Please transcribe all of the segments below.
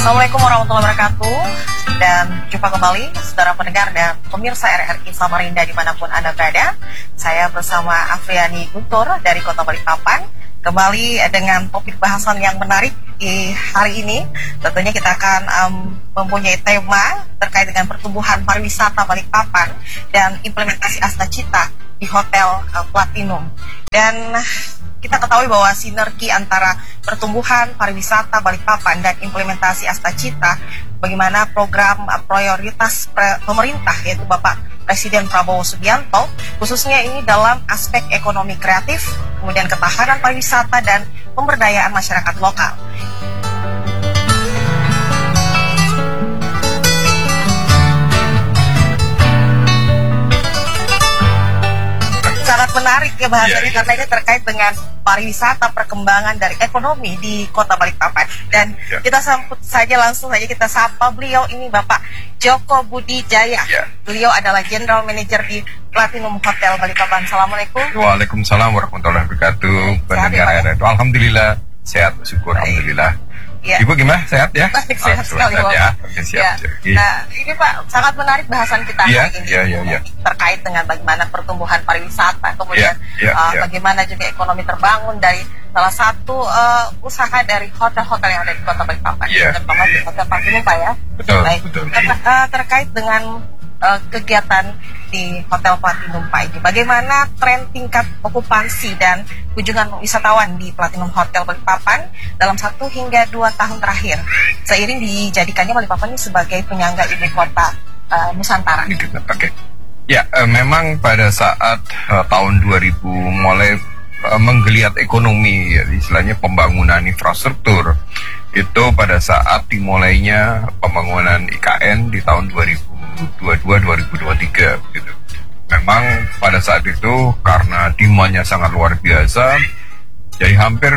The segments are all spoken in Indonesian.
Assalamualaikum warahmatullahi wabarakatuh. Dan jumpa kembali saudara pendengar dan pemirsa RRI Samarinda dimanapun Anda berada. Saya bersama Afriani Guntur dari Kota Balikpapan. Kembali dengan topik bahasan yang menarik di hari ini. Tentunya kita akan mempunyai tema terkait dengan pertumbuhan pariwisata Balikpapan dan implementasi Astacita di Hotel Platinum. Dan kita ketahui bahwa sinergi antara pertumbuhan pariwisata Balikpapan dan implementasi Astacita, bagaimana program prioritas pemerintah yaitu Bapak Presiden Prabowo Subianto, khususnya ini dalam aspek ekonomi kreatif, kemudian ketahanan pariwisata dan pemberdayaan masyarakat lokal. Sangat menarik ya bahasannya karena ini terkait dengan pariwisata, perkembangan dari ekonomi di Kota Balikpapan. Dan kita sambut saja langsung saja, kita sapa beliau ini Bapak Joko Budi Jaya. Beliau adalah General Manager di Platinum Hotel Balikpapan. Assalamualaikum. Waalaikumsalam warahmatullahi wabarakatuh. Pendengar RRI. Alhamdulillah sehat, syukur. Alhamdulillah. Ya. Ibu gimana, sehat ya? Baik, sehat sekali Bapak. Ya. Oke, siap. Ya. Nah, ini Pak, sangat menarik bahasan kita hari ini terkait dengan bagaimana pertumbuhan pariwisata, kemudian bagaimana juga ekonomi terbangun dari salah satu usaha dari hotel-hotel yang ada di Kota Balikpapan, terutama di Hotel Platinum Pak ya. Betul. Baik. Betul. Terkait dengan kegiatan di Hotel Platinum Pak ini, bagaimana tren tingkat okupansi dan kunjungan wisatawan di Platinum Hotel Balikpapan dalam 1 hingga 2 tahun terakhir, seiring dijadikannya Balikpapan ini sebagai penyangga ibu kota Nusantara. Oke. Ya, memang pada saat tahun 2000 mulai menggeliat ekonomi, ya, istilahnya pembangunan infrastruktur, itu pada saat dimulainya pembangunan IKN di tahun 2022-2023 gitu. Memang pada saat itu karena demandnya sangat luar biasa, jadi hampir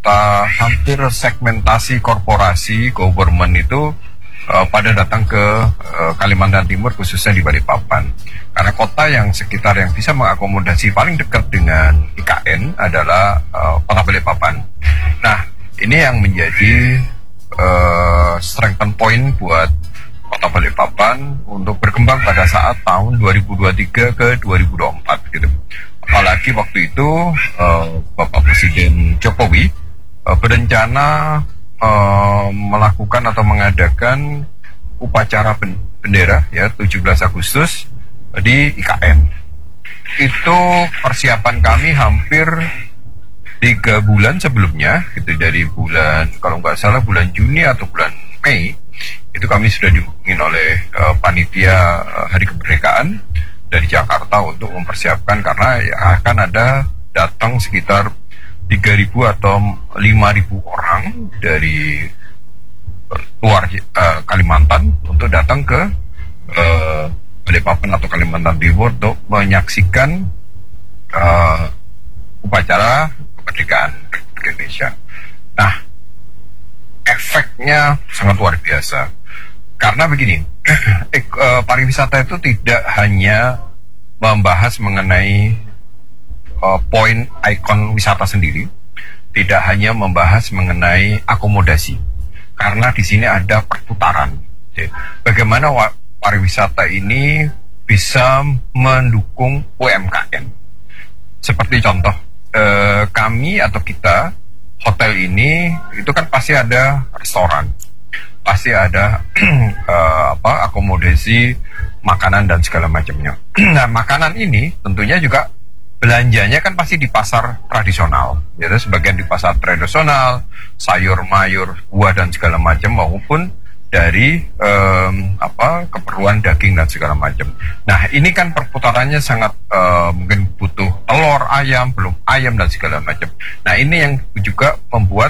segmentasi korporasi government itu pada datang ke Kalimantan Timur, khususnya di Balikpapan. Karena kota yang sekitar yang bisa mengakomodasi paling dekat dengan IKN adalah Kota Balikpapan. Nah, ini yang menjadi strengthen point buat Kota Balikpapan untuk berkembang pada saat tahun 2023 ke 2024 gitu. Apalagi waktu itu Bapak Presiden Jokowi berencana melakukan atau mengadakan upacara bendera ya 17 Agustus di IKN. Itu persiapan kami hampir 3 bulan sebelumnya gitu, dari bulan, kalau nggak salah bulan Juni atau bulan Mei, itu kami sudah dihubungin oleh panitia Hari Kemerdekaan dari Jakarta untuk mempersiapkan, karena akan ada datang sekitar 3.000 atau 5.000 orang dari luar Kalimantan untuk datang ke Balikpapan atau Kalimantan Timur untuk menyaksikan upacara kemerdekaan Republik Indonesia. Nah, efeknya sangat luar biasa. Karena begini, pariwisata itu tidak hanya membahas mengenai poin ikon wisata sendiri, tidak hanya membahas mengenai akomodasi, karena di sini ada perputaran. Bagaimana pariwisata ini bisa mendukung UMKM? Seperti contoh, kami atau kita hotel ini itu kan pasti ada restoran, pasti ada akomodasi makanan dan segala macamnya. Nah, makanan ini tentunya juga belanjanya kan pasti di pasar tradisional, yaitu sebagian di pasar tradisional, sayur mayur, buah dan segala macam, maupun dari keperluan daging dan segala macam. Nah, ini kan perputarannya sangat mungkin butuh telur, ayam, belum ayam dan segala macam. Nah, ini yang juga membuat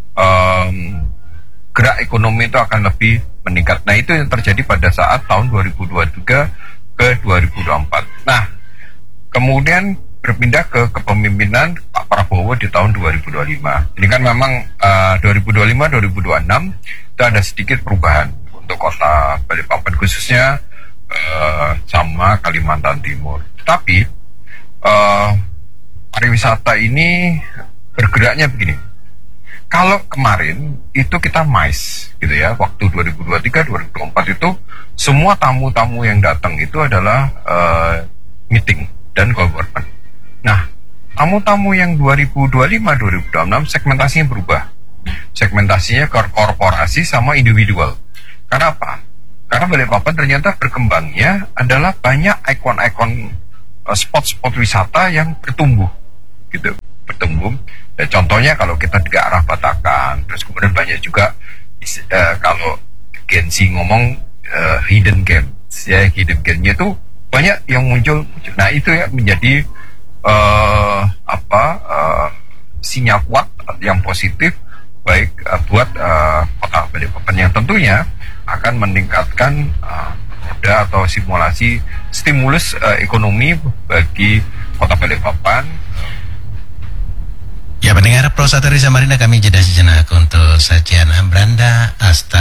gerak ekonomi itu akan lebih meningkat. Nah, itu yang terjadi pada saat tahun 2023 ke 2024. Nah, kemudian berpindah ke kepemimpinan Pak Prabowo di tahun 2025. Ini kan memang 2025-2026 itu ada sedikit perubahan untuk Kota Balikpapan, khususnya sama Kalimantan Timur. Tapi pariwisata ini bergeraknya begini. kalau kemarin itu kita MICE gitu ya, waktu 2023-2024 itu semua tamu-tamu yang datang itu adalah meeting dan government. Nah, tamu-tamu yang 2025-2026 segmentasinya berubah. Segmentasinya ke korporasi sama individual. Karena apa? Karena Balikpapan ternyata berkembangnya adalah banyak ikon-ikon spot-spot wisata yang bertumbuh gitu, bertumbuh. Ya, contohnya kalau kita ke arah Batakan, terus kemudian banyak juga kalau Gen Z ngomong hidden gems, ya hidden gemnya itu banyak yang muncul. Nah itu ya menjadi sinyal kuat yang positif baik buat kota Balikpapan yang tentunya akan meningkatkan roda atau stimulus ekonomi bagi kota Balikpapan. Ya, pendengar Pro Sateri Samarinda, kami jeda sejenak untuk sajian Ambranda Astra.